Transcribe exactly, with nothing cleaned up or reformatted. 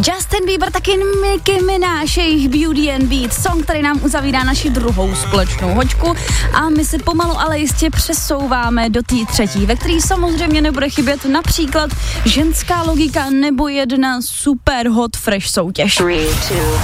Justin Bieber, taky Nicki Minaj, jejich Beauty and Beat, song, který nám uzavírá naši druhou společnou hoďku a my se pomalu ale jistě přesouváme do té třetí, ve který samozřejmě nebude chybět například ženská logika nebo jedna super hot fresh soutěž. Three, two,